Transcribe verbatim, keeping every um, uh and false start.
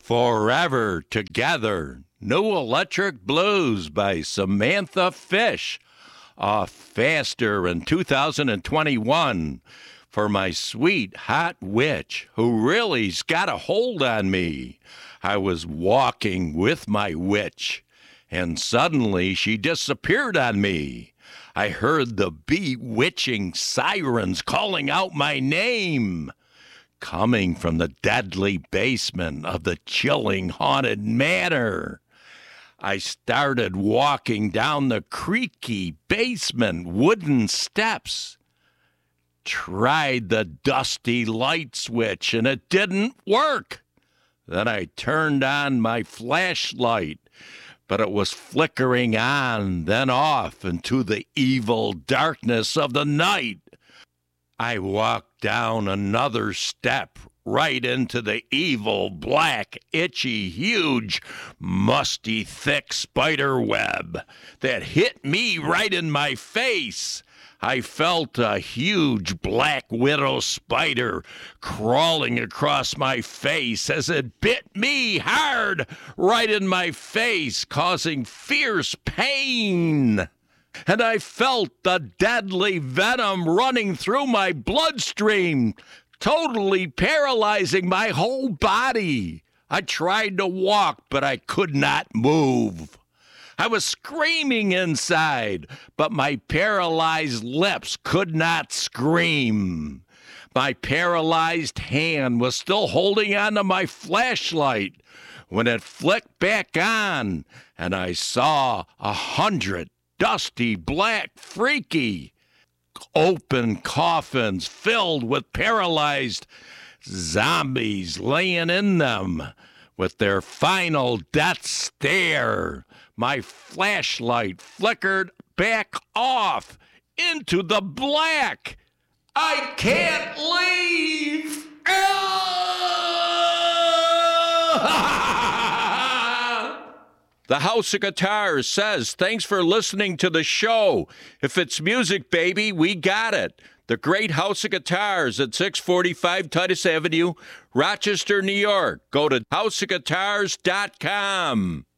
Forever Together, New Electric Blues by Samantha Fish. Off Faster in two thousand twenty-one for my sweet hot witch who really's got a hold on me. I was walking with my witch, and suddenly she disappeared on me. I heard the bewitching sirens calling out my name, coming from the deadly basement of the chilling haunted manor. I started walking down the creaky basement wooden steps, tried the dusty light switch, and it didn't work. Then I turned on my flashlight, but it was flickering on, then off into the evil darkness of the night. I walked down another step, right into the evil, black, itchy, huge, musty, thick spider web that hit me right in my face. I felt a huge black widow spider crawling across my face as it bit me hard right in my face, causing fierce pain. And I felt the deadly venom running through my bloodstream, totally paralyzing my whole body. I tried to walk, but I could not move. I was screaming inside, but my paralyzed lips could not scream. My paralyzed hand was still holding onto my flashlight when it flicked back on, and I saw a hundred dusty, black, freaky, open coffins filled with paralyzed zombies laying in them with their final death stare. My flashlight flickered back off into the black. I can't leave. The House of Guitars says, thanks for listening to the show. If it's music, baby, we got it. The Great House of Guitars at six forty-five Titus Avenue, Rochester, New York. Go to house of guitars dot com.